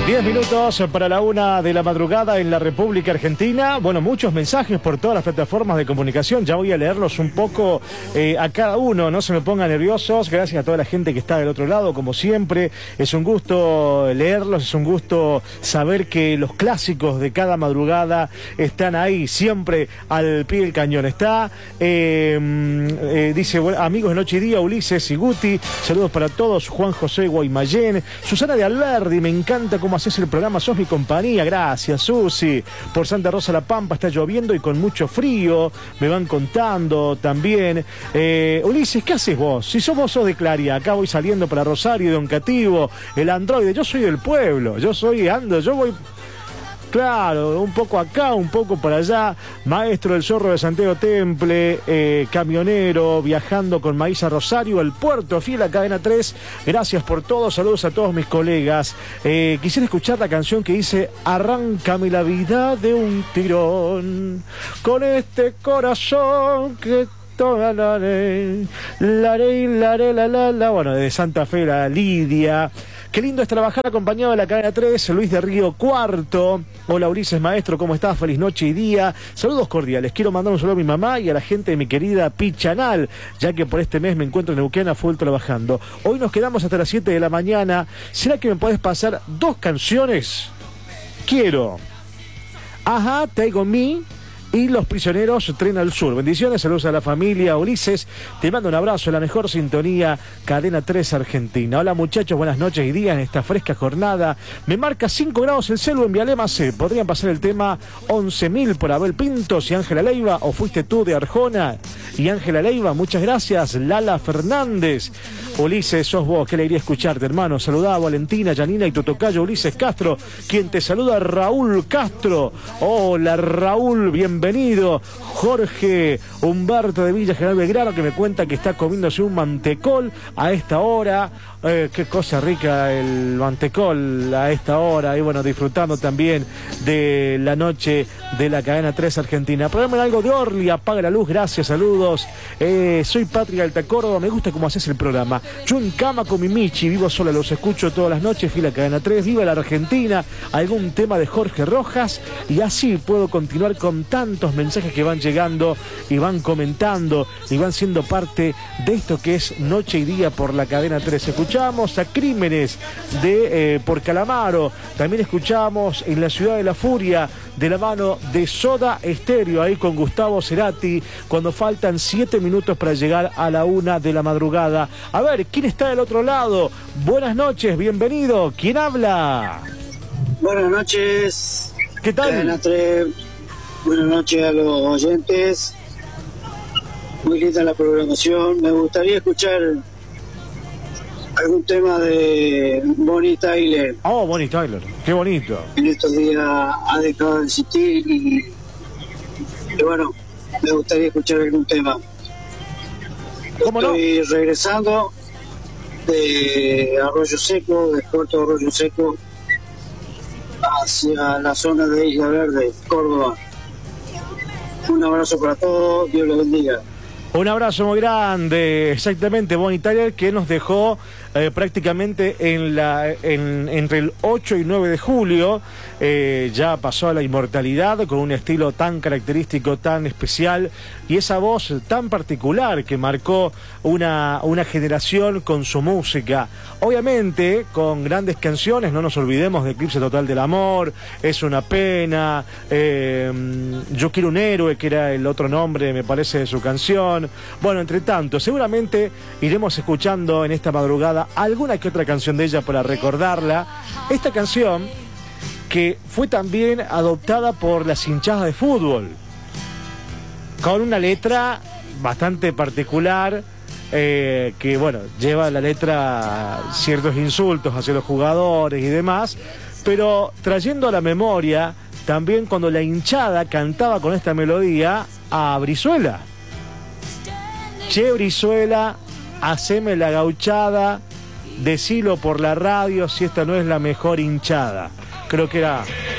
10 minutos para la 1 de la madrugada en la República Argentina. Bueno, muchos mensajes por todas las plataformas de comunicación. Ya voy a leerlos un poco a cada uno. No se me pongan nerviosos. Gracias a toda la gente que está del otro lado, como siempre. Es un gusto leerlos, es un gusto saber que los clásicos de cada madrugada están ahí, siempre al pie del cañón. Está, dice, bueno, amigos de Noche y Día, Ulises y Guti. Saludos para todos. Juan José Guaymallén. Susana de Alberdi, me encanta cómo haces el programa, sos mi compañía. Gracias, Susi. Por Santa Rosa La Pampa está lloviendo y con mucho frío, me van contando también. Ulises, ¿qué haces vos? Si sos vos, sos de Claria. Acá voy saliendo para Rosario, de Oncativo, el androide. Yo soy del pueblo, yo voy... Claro, un poco acá, un poco para allá. Maestro del Zorro de Santiago Temple, camionero, viajando con maíz a Rosario, el puerto, fiel a Cadena 3. Gracias por todo, saludos a todos mis colegas. Quisiera escuchar la canción que dice: arráncame la vida de un tirón, con este corazón que... Bueno, de Santa Fe, la Lidia. Qué lindo es trabajar acompañado de la Cadena 3, Luis de Río Cuarto. Hola Ulises, maestro, ¿cómo estás? Feliz noche y día. Saludos cordiales. Quiero mandar un saludo a mi mamá y a la gente de mi querida Pichanal, ya que por este mes me encuentro en Neuquén a full trabajando. Hoy nos quedamos hasta las 7 de la mañana. ¿Será que me podés pasar 2 canciones? Quiero Ajá, Take On Me y Los Prisioneros, Tren al Sur. Bendiciones, saludos a la familia. Ulises, te mando un abrazo, la mejor sintonía, Cadena 3 Argentina. Hola muchachos, buenas noches y días en esta fresca jornada. Me marca 5 grados el celu en Vialema C. Podrían pasar el tema 11.000 por Abel Pintos y Ángela Leiva, o fuiste tú de Arjona y Ángela Leiva. Muchas gracias, Lala Fernández. Ulises, sos vos, qué alegría escucharte, hermano. Saludá a Valentina, Janina y tu tocayo Ulises Castro, quien te saluda, Raúl Castro. Hola Raúl, bienvenido. Jorge Humberto de Villa General Belgrano, que me cuenta que está comiéndose un mantecol a esta hora. Qué cosa rica el mantecol a esta hora. Y bueno, disfrutando también de la noche de la Cadena 3 Argentina. Programa algo de Orly, apaga la luz, gracias, saludos. Soy Patria Alta Córdoba, me gusta cómo haces el programa. Yo en cama con mi Michi, vivo sola, los escucho todas las noches, fila Cadena 3, viva la Argentina, algún tema de Jorge Rojas, y así puedo continuar con tantos mensajes que van llegando y van comentando y van siendo parte de esto que es Noche y Día por la Cadena 3. Escuchamos a Crímenes de por Calamaro, también escuchamos En la Ciudad de la Furia de la mano de Soda Stereo, ahí con Gustavo Cerati, cuando faltan 7 minutos para llegar a la 1 de la madrugada. A ver, ¿quién está del otro lado? Buenas noches, bienvenido. ¿Quién habla? Buenas noches. ¿Qué tal? Buenas noches a los oyentes. Muy linda la programación. Me gustaría escuchar algún tema de Bonnie Tyler. Oh, Bonnie Tyler, qué bonito. En estos días ha dejado de existir y bueno, me gustaría escuchar algún tema. ¿Cómo no? Estoy regresando de Arroyo Seco, de Puerto Arroyo Seco, hacia la zona de Isla Verde, Córdoba. Un abrazo para todos, Dios los bendiga. Un abrazo muy grande, exactamente, Bonnie Tyler, que nos dejó prácticamente entre el 8 y 9 de julio, ya pasó a la inmortalidad con un estilo tan característico, tan especial, y esa voz tan particular que marcó una generación con su música. Obviamente, con grandes canciones, no nos olvidemos de Eclipse Total del Amor, Es una pena, Yo quiero un héroe, que era el otro nombre, me parece, de su canción. Bueno, entre tanto, seguramente iremos escuchando en esta madrugada alguna que otra canción de ella para recordarla. Esta canción que fue también adoptada por las hinchadas de fútbol, con una letra bastante particular, que bueno, lleva la letra ciertos insultos hacia los jugadores y demás, pero trayendo a la memoria también cuando la hinchada cantaba con esta melodía a Brizuela. Che, Brizuela, haceme la gauchada, decilo por la radio si esta no es la mejor hinchada. Creo que era